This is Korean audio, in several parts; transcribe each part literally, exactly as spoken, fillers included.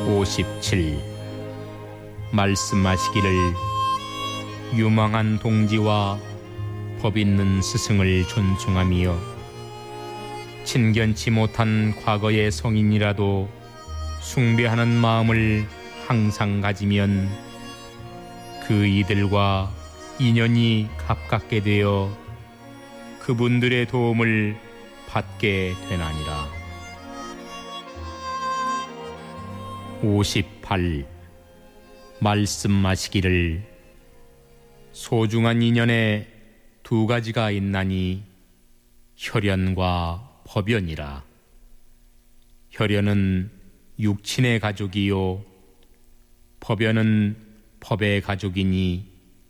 오십칠. 말씀하시기를 유망한 동지와 법 있는 스승을 존중하며 친견치 못한 과거의 성인이라도 숭배하는 마음을 항상 가지면 그 이들과 인연이 가깝게 되어 그분들의 도움을 받게 되나니라. 오십팔. 말씀하시기를 소중한 인연에 두 가지가 있나니 혈연과 법연이라. 혈연은 육친의 가족이요 법연은 법의 가족이니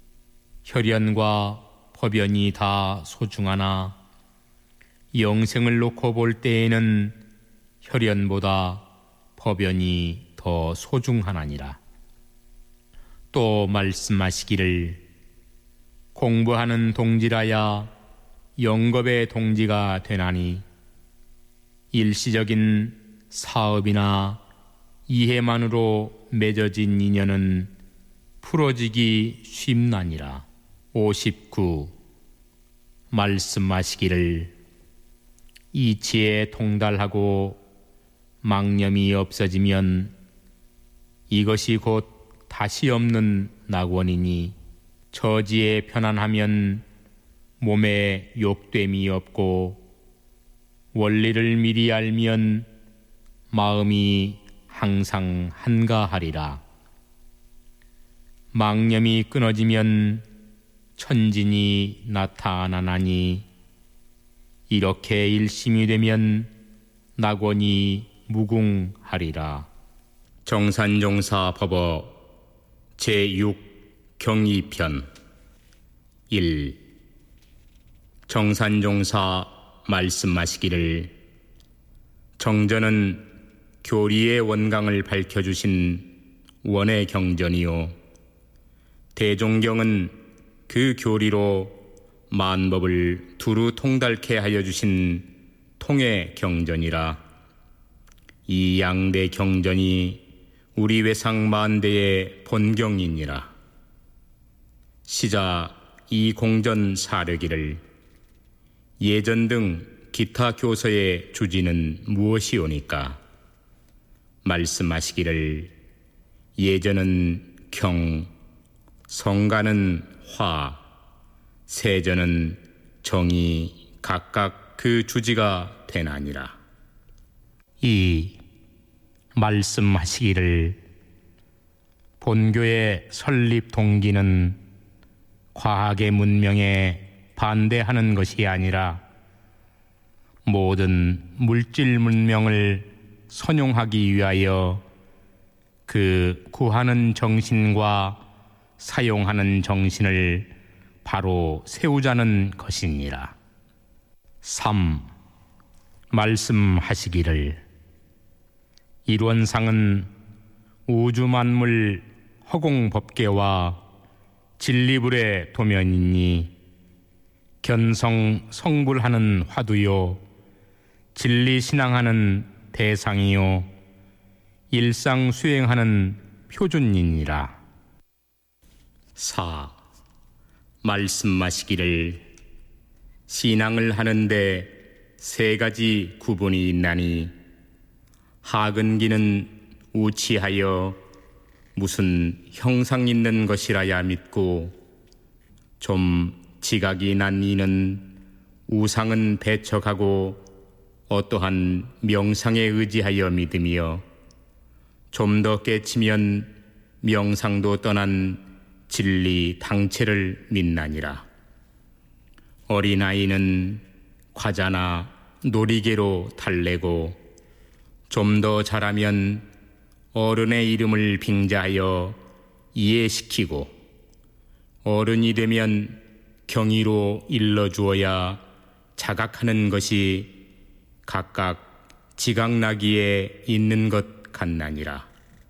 혈연과 법연이 다 소중하나 영생을 놓고 볼 때에는 혈연보다 법연이 더 소중하나니라. 또 말씀하시기를 공부하는 동지라야 영겁의 동지가 되나니 일시적인 사업이나 이해만으로 맺어진 인연은 풀어지기 쉽나니라. 오십구. 말씀하시기를 이치에 통달하고 망념이 없어지면 이것이 곧 다시 없는 낙원이니 처지에 편안하면 몸에 욕됨이 없고 원리를 미리 알면 마음이 항상 한가하리라. 망념이 끊어지면 천진이 나타나나니 이렇게 일심이 되면 낙원이 무궁하리라. 정산종사 법어 제육 경이편. 일. 정산종사 말씀하시기를 정전은 교리의 원강을 밝혀주신 원의 경전이요 대종경은 그 교리로 만법을 두루 통달케 하여 주신 통의 경전이라. 이 양대 경전이 우리 외상 만대의 본경이니라. 시자 이 공전 사려기를 예전 등 기타 교서의 주지는 무엇이오니까? 말씀하시기를 예전은 경, 성가는 화, 세전은 정이 각각 그 주지가 되나니라. 이. 말씀하시기를 본교의 설립 동기는 과학의 문명에 반대하는 것이 아니라 모든 물질 문명을 선용하기 위하여 그 구하는 정신과 사용하는 정신을 바로 세우자는 것이니라. 삼. 말씀하시기를 일원상은 우주만물 허공법계와 진리불의 도면이니 견성 성불하는 화두요 진리신앙하는 대상이요 일상 수행하는 표준이니라. 사. 말씀하시기를 신앙을 하는데 세 가지 구분이 있나니 하근기는 우치하여 무슨 형상 있는 것이라야 믿고 좀 지각이 난 이는 우상은 배척하고 어떠한 명상에 의지하여 믿으며 좀 더 깨치면 명상도 떠난 진리 당체를 믿나니라. 어린아이는 과자나 놀이개로 달래고 좀 더 자라면 어른의 이름을 빙자하여 이해시키고 어른이 되면 경의로 일러주어야 자각하는 것이 각각 지각나기에 있는 것 같나니라.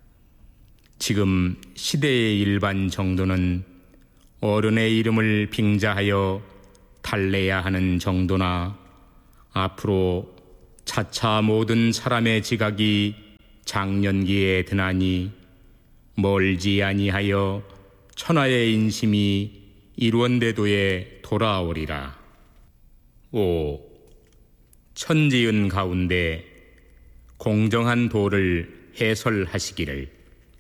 지금 시대의 일반 정도는 어른의 이름을 빙자하여 달래야 하는 정도나 앞으로 차차 모든 사람의 지각이 장년기에 드나니 멀지 아니하여 천하의 인심이 일원대도에 돌아오리라. 오. 천지은 가운데 공정한 도를 해설하시기를.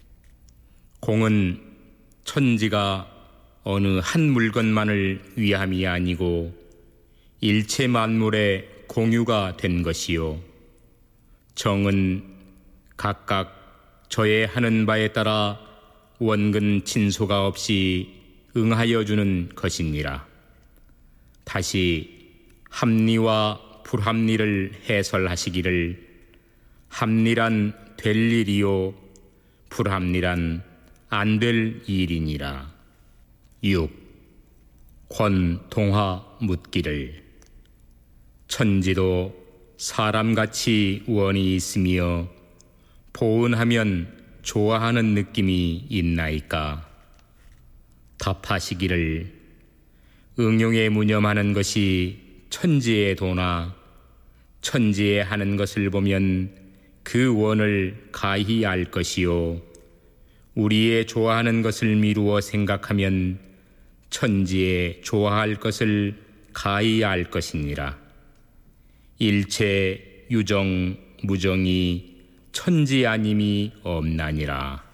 공은 천지가 어느 한 물건만을 위함이 아니고 일체 만물의 공유가 된 것이요, 정은 각각 저의 하는 바에 따라 원근 친소가 없이 응하여 주는 것이니라. 다시 합리와 불합리를 해설하시기를. 합리란 될 일이요 불합리란 안 될 일이니라. 육. 권동화 묻기를. 천지도 사람같이 원이 있으며 보은하면 좋아하는 느낌이 있나이까? 답하시기를. 응용에 무념하는 것이 천지의 도나 천지에 하는 것을 보면 그 원을 가히 알 것이요, 우리의 좋아하는 것을 미루어 생각하면 천지에 좋아할 것을 가히 알 것이니라. 일체 유정 무정이 천지 아님이 없나니라.